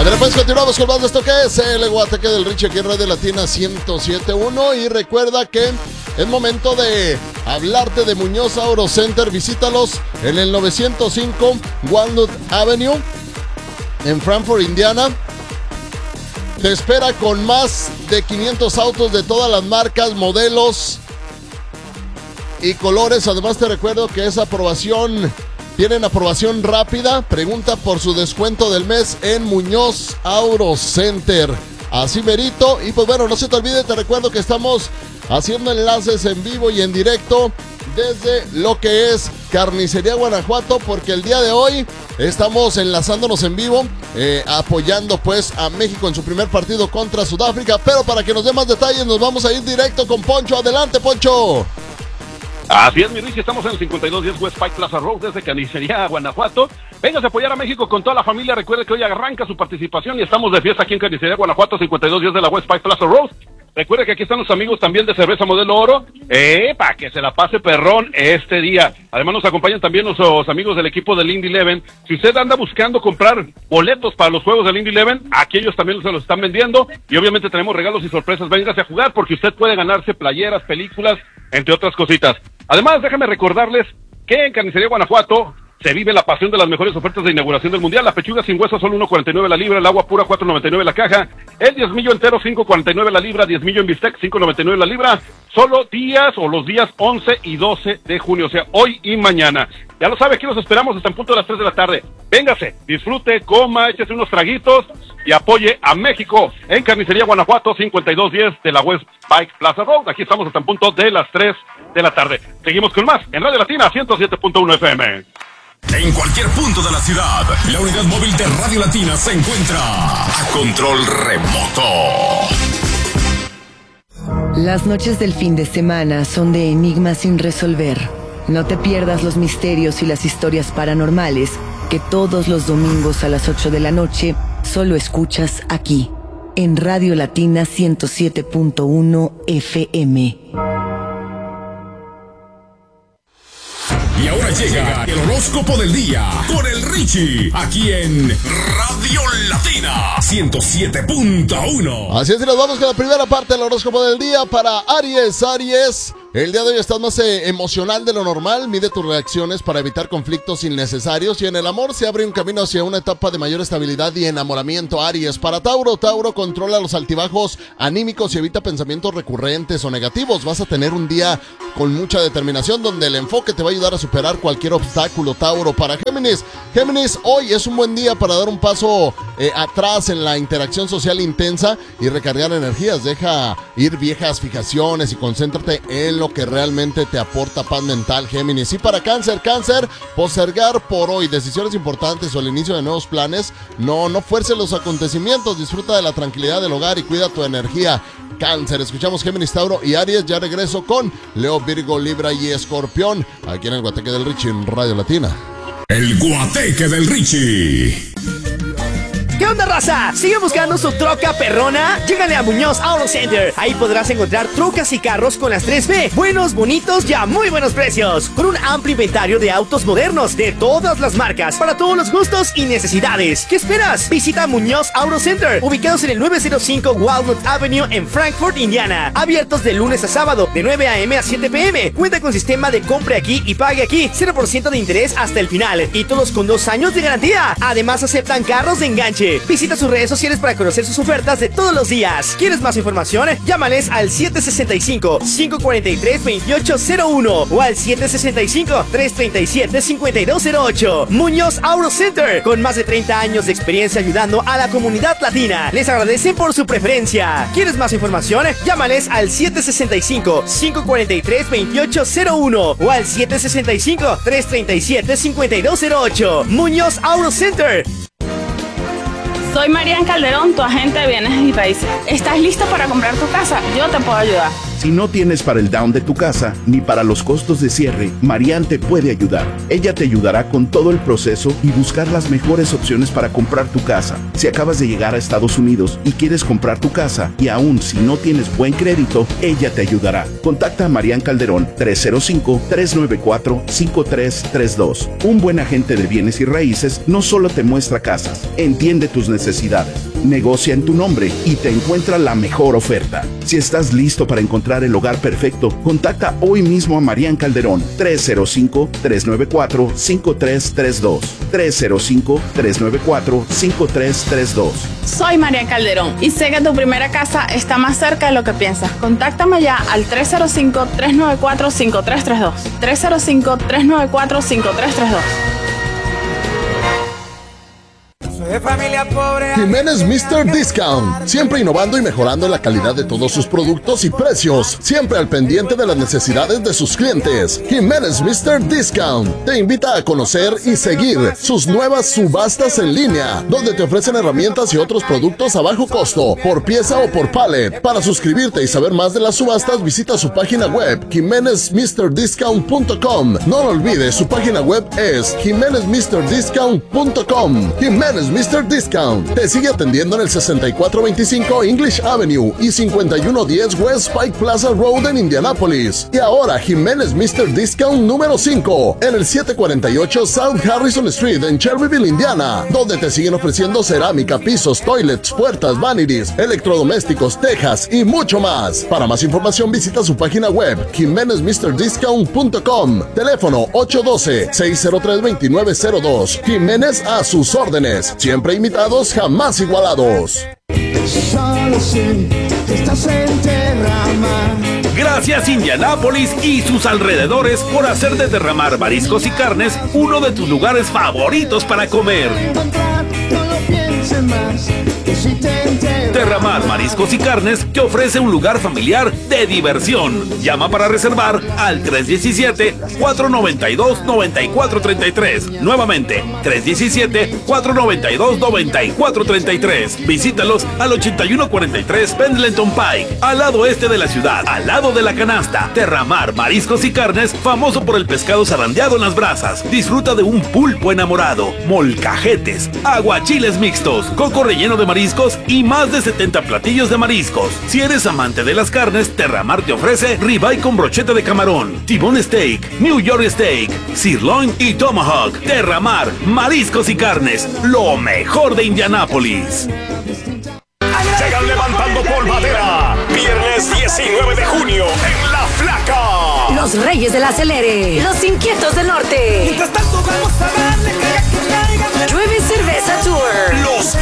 Pues continuamos con más de esto que es el Guateque del Richie aquí en Radio Latina 107.1 y recuerda que es momento de hablarte de Muñoz Auto Center. Visítalos en el 905 Walnut Avenue en Frankfort, Indiana. Te espera con más de 500 autos de todas las marcas, modelos y colores. Además te recuerdo que esa aprobación... Tienen aprobación rápida. Pregunta por su descuento del mes en Muñoz Auto Center. Así merito. Y pues bueno, no se te olvide, te recuerdo que estamos haciendo enlaces en vivo y en directo desde lo que es Carnicería Guanajuato, porque el día de hoy estamos enlazándonos en vivo, apoyando pues a México en su primer partido contra Sudáfrica. Pero para que nos dé más detalles, nos vamos a ir directo con Poncho. Adelante, Poncho. Así es, mi Luis, estamos en el 5210 West Pike Plaza Road desde Carnicería, Guanajuato. Vengas a apoyar a México con toda la familia. Recuerde que hoy arranca su participación y estamos de fiesta aquí en Carnicería, Guanajuato, 5210 de la West Pike Plaza Road. Recuerde que aquí están los amigos también de Cerveza Modelo Oro, para que se la pase perrón este día. Además nos acompañan también nuestros amigos del equipo del Indy 11. Si usted anda buscando comprar boletos para los juegos del Indy 11, aquí ellos también se los están vendiendo. Y obviamente tenemos regalos y sorpresas. Véngase a jugar porque usted puede ganarse playeras, películas, entre otras cositas. Además, déjenme recordarles que en Carnicería Guanajuato se vive la pasión de las mejores ofertas de inauguración del Mundial. La pechuga sin hueso solo 1.49 la libra, el agua pura 4.99 la caja, el diezmillo entero 5.49 la libra, diezmillo en bistec 5.99 la libra, solo días o los días 11 y 12 de junio, o sea, hoy y mañana. Ya lo sabe, aquí los esperamos hasta en punto de las 3 de la tarde. Véngase, disfrute, coma, échese unos traguitos y apoye a México en Carnicería Guanajuato 5210 de la West Pike Plaza Road. Aquí estamos hasta en punto de las 3 de la tarde. Seguimos con más en Radio Latina 107.1 FM. En cualquier punto de la ciudad, la unidad móvil de Radio Latina se encuentra a control remoto. Las noches del fin de semana son de enigmas sin resolver. No te pierdas los misterios y las historias paranormales que todos los domingos a las 8 de la noche solo escuchas aquí, en Radio Latina 107.1 FM. Y ahora llega el horóscopo del día con el Richie, aquí en Radio Latina 107.1. Así es, y nos vamos con la primera parte del horóscopo del día para Aries. Aries, el día de hoy estás más emocional de lo normal. Mide tus reacciones para evitar conflictos innecesarios. Y en el amor se abre un camino hacia una etapa de mayor estabilidad y enamoramiento. Aries, para Tauro, controla los altibajos anímicos y evita pensamientos recurrentes o negativos. Vas a tener un día con mucha determinación donde el enfoque te va a ayudar a superar cualquier obstáculo. Tauro, para Géminis, hoy es un buen día para dar un paso atrás en la interacción social intensa y recargar energías. Deja ir viejas fijaciones y concéntrate en lo que realmente te aporta paz mental, Géminis. Y para Cáncer, postergar por hoy decisiones importantes o el inicio de nuevos planes. No fuerces los acontecimientos, disfruta de la tranquilidad del hogar y cuida tu energía. Cáncer, escuchamos Géminis, Tauro y Aries. Ya regreso con Leo, Virgo, Libra y Escorpión, aquí en el Guateque del Richie en Radio Latina. El Guateque del Richie. ¿Qué onda, raza? ¿Sigue buscando su troca perrona? Llégale a Muñoz Auto Center. Ahí podrás encontrar trocas y carros con las 3B. Buenos, bonitos y a muy buenos precios. Con un amplio inventario de autos modernos de todas las marcas, para todos los gustos y necesidades. ¿Qué esperas? Visita Muñoz Auto Center, ubicados en el 905 Walnut Avenue en Frankfort, Indiana. Abiertos de lunes a sábado, de 9 a.m. a 7 p.m. Cuenta con sistema de compre aquí y pague aquí. 0% de interés hasta el final. Y todos con 2 años de garantía. Además, aceptan carros de enganche. Visita sus redes sociales para conocer sus ofertas de todos los días. ¿Quieres más información? Llámales al 765-543-2801 o al 765-337-5208. Muñoz Auto Center, con más de 30 años de experiencia ayudando a la comunidad latina. Les agradecen por su preferencia. ¿Quieres más información? Llámales al 765-543-2801 o al 765-337-5208. Muñoz Auto Center. Soy Marian Calderón, tu agente de bienes y raíces. ¿Estás listo para comprar tu casa? Yo te puedo ayudar. Si no tienes para el down de tu casa ni para los costos de cierre, Marian te puede ayudar. Ella te ayudará con todo el proceso y buscar las mejores opciones para comprar tu casa. Si acabas de llegar a Estados Unidos y quieres comprar tu casa y aún si no tienes buen crédito, ella te ayudará. Contacta a Marian Calderón 305-394-5332. Un buen agente de bienes y raíces no solo te muestra casas, entiende tus necesidades, negocia en tu nombre y te encuentra la mejor oferta. Si estás listo para encontrar el hogar perfecto, contacta hoy mismo a Marian Calderón 305-394-5332. 305-394-5332. Soy Marian Calderón y sé que tu primera casa está más cerca de lo que piensas. Contáctame ya al 305-394-5332. 305-394-5332. De familia pobre. Jiménez Mr. Discount, siempre innovando y mejorando la calidad de todos sus productos y precios, siempre al pendiente de las necesidades de sus clientes. Jiménez Mr. Discount te invita a conocer y seguir sus nuevas subastas en línea, donde te ofrecen herramientas y otros productos a bajo costo, por pieza o por pallet. Para suscribirte y saber más de las subastas, visita su página web, jimenezmrdiscount.com. No lo olvides, su página web es jimenezmrdiscount.com. Jiménez Mr. Discount te sigue atendiendo en el 6425 English Avenue y 5110 West Pike Plaza Road en Indianapolis. Y ahora Jiménez Mr. Discount número 5 en el 748 South Harrison Street en Shelbyville, Indiana, donde te siguen ofreciendo cerámica, pisos, toilets, puertas, vanities, electrodomésticos, tejas y mucho más. Para más información visita su página web jimenezmrdiscount.com. Teléfono 812-603-2902. Jiménez a sus órdenes. Siempre imitados, jamás igualados. Solo sé que estás en Terramar. Gracias Indianápolis y sus alrededores por hacer de Terramar Mariscos y Carnes uno de tus lugares favoritos para comer. No lo pienses más, que si te entero. Terramar Mariscos y Carnes te ofrece un lugar familiar de diversión. Llama para reservar al 317-492-9433. Nuevamente, 317-492-9433. Visítalos al 8143 Pendleton Pike, al lado este de la ciudad, al lado de la canasta. Terramar Mariscos y Carnes, famoso por el pescado zarandeado en las brasas. Disfruta de un pulpo enamorado, molcajetes, aguachiles mixtos, coco relleno de mariscos y más de 70 platillos de mariscos. Si eres amante de las carnes, Terramar te ofrece ribeye con brocheta de camarón, T-bone steak, New York steak, sirloin y tomahawk. Terramar Mariscos y Carnes, lo mejor de Indianápolis. Llegan levantando polvadera. Viernes 19 de junio en La Flaca. Los Reyes del Acelere. Los Inquietos del Norte. Mientras tanto vamos a darle que caiga. Llueve Cerveza Tour. Los